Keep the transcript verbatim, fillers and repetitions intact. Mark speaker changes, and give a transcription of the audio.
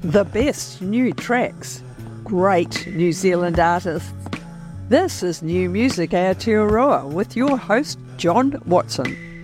Speaker 1: The best new tracks, great New Zealand artists. This is New Music Aotearoa with your host, John Watson.